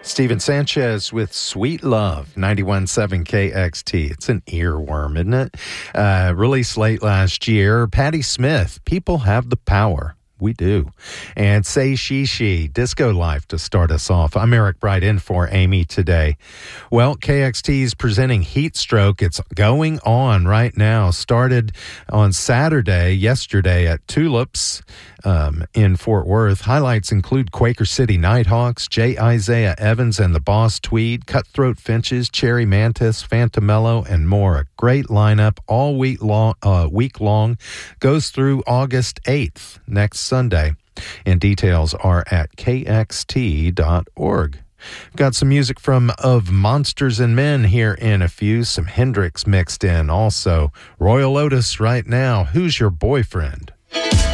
Steven Sanchez with Sweet Love, 91.7 KXT. It's an earworm, isn't it? Released late last year. Patti Smith, People Have the Power. We do. And Say She, Disco Life to start us off. I'm Eric Bright in for Amy today. Well, KXT is presenting Heat Stroke. It's going on right now. Started on yesterday at Tulips in Fort Worth. Highlights include Quaker City Nighthawks, J. Isaiah Evans and the Boss Tweed, Cutthroat Finches, Cherry Mantis, Fantamello, and more. A great lineup all week long. Goes through August 8th, next Sunday. And details are at kxt.org. Got some music from Of Monsters and Men here in a few. Some Hendrix mixed in also. Royal Otis right now. Who's Your Boyfriend?